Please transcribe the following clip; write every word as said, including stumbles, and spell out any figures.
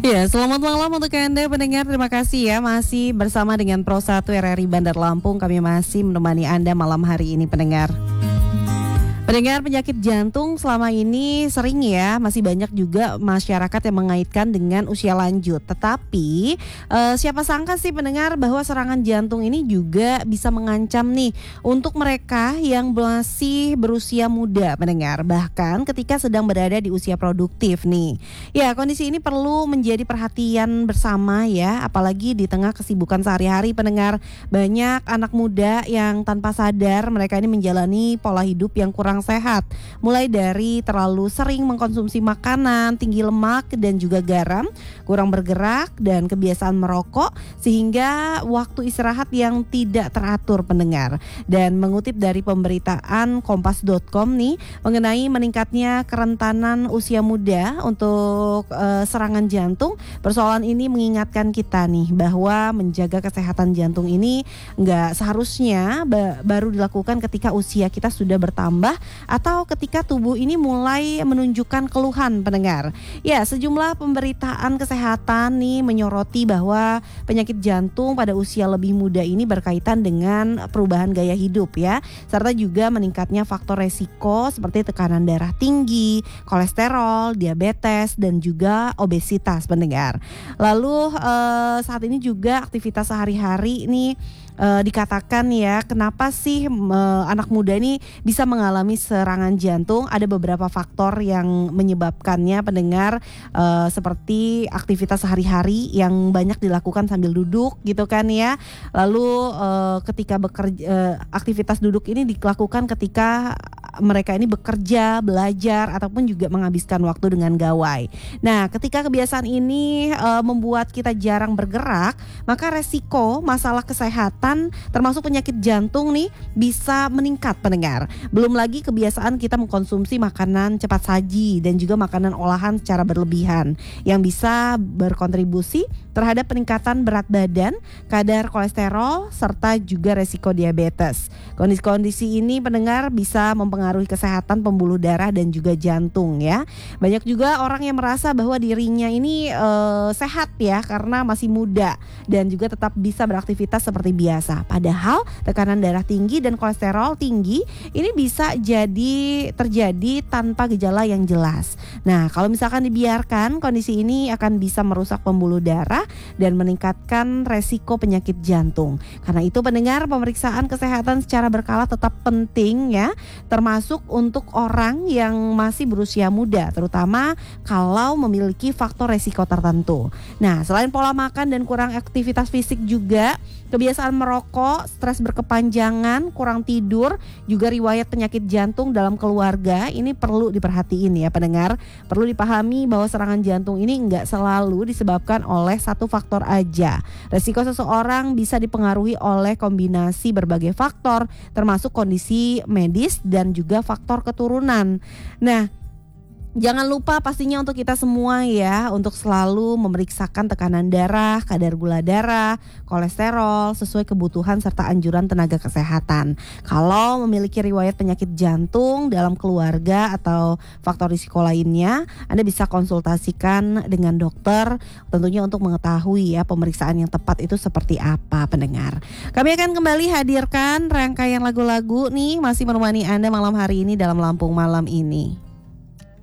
Ya, selamat malam untuk Anda pendengar. Terima kasih ya masih bersama dengan Pro satu R R I Bandar Lampung. Kami masih menemani Anda malam hari ini pendengar. Pendengar, penyakit jantung selama ini sering ya, masih banyak juga masyarakat yang mengaitkan dengan usia lanjut. Tetapi eh, siapa sangka sih pendengar bahwa serangan jantung ini juga bisa mengancam nih untuk mereka yang masih berusia muda pendengar. Bahkan ketika sedang berada di usia produktif nih. Ya, kondisi ini perlu menjadi perhatian bersama ya, apalagi di tengah kesibukan sehari-hari pendengar. Banyak anak muda yang tanpa sadar mereka ini menjalani pola hidup yang kurang sehat, mulai dari terlalu sering mengkonsumsi makanan tinggi lemak dan juga garam, kurang bergerak dan kebiasaan merokok, sehingga waktu istirahat yang tidak teratur pendengar. Dan mengutip dari pemberitaan kompas dot com nih mengenai meningkatnya kerentanan usia muda untuk uh, serangan jantung, persoalan ini mengingatkan kita nih bahwa menjaga kesehatan jantung ini nggak seharusnya ba- baru dilakukan ketika usia kita sudah bertambah atau ketika tubuh ini mulai menunjukkan keluhan pendengar. Ya, sejumlah pemberitaan kesehatan nih menyoroti bahwa penyakit jantung pada usia lebih muda ini berkaitan dengan perubahan gaya hidup ya, serta juga meningkatnya faktor resiko seperti tekanan darah tinggi, kolesterol, diabetes dan juga obesitas pendengar. Lalu eh, saat ini juga aktivitas sehari-hari ini Uh, dikatakan ya, kenapa sih uh, anak muda ini bisa mengalami serangan jantung? Ada beberapa faktor yang menyebabkannya pendengar, uh, seperti aktivitas sehari-hari yang banyak dilakukan sambil duduk gitu kan ya. Lalu uh, ketika bekerja, uh, aktivitas duduk ini dilakukan ketika mereka ini bekerja, belajar ataupun juga menghabiskan waktu dengan gawai. Nah, ketika kebiasaan ini uh, membuat kita jarang bergerak, maka resiko masalah kesehatan termasuk penyakit jantung nih bisa meningkat pendengar. Belum lagi kebiasaan kita mengkonsumsi makanan cepat saji dan juga makanan olahan secara berlebihan yang bisa berkontribusi terhadap peningkatan berat badan, kadar kolesterol serta juga resiko diabetes. Kondisi-kondisi ini pendengar bisa mempengaruhi kesehatan pembuluh darah dan juga jantung ya. Banyak juga orang yang merasa bahwa dirinya ini uh, sehat ya karena masih muda dan juga tetap bisa beraktivitas seperti biasa. Padahal tekanan darah tinggi dan kolesterol tinggi ini bisa jadi terjadi tanpa gejala yang jelas. Nah, kalau misalkan dibiarkan, kondisi ini akan bisa merusak pembuluh darah dan meningkatkan resiko penyakit jantung. Karena itu pendengar, pemeriksaan kesehatan secara berkala tetap penting ya, termasuk untuk orang yang masih berusia muda, terutama kalau memiliki faktor resiko tertentu. Nah, selain pola makan dan kurang aktivitas fisik juga, kebiasaan merokok, stres berkepanjangan, kurang tidur, juga riwayat penyakit jantung dalam keluarga ini perlu diperhatiin ya pendengar. Perlu dipahami bahwa serangan jantung ini enggak selalu disebabkan oleh satu faktor aja. Resiko seseorang bisa dipengaruhi oleh kombinasi berbagai faktor, termasuk kondisi medis dan juga faktor keturunan. Nah, jangan lupa pastinya untuk kita semua ya, untuk selalu memeriksakan tekanan darah, kadar gula darah, kolesterol sesuai kebutuhan serta anjuran tenaga kesehatan. Kalau memiliki riwayat penyakit jantung dalam keluarga atau faktor risiko lainnya, Anda bisa konsultasikan dengan dokter tentunya untuk mengetahui ya pemeriksaan yang tepat itu seperti apa pendengar. Kami akan kembali hadirkan rangkaian lagu-lagu nih masih menemani Anda malam hari ini dalam Lampung Malam ini.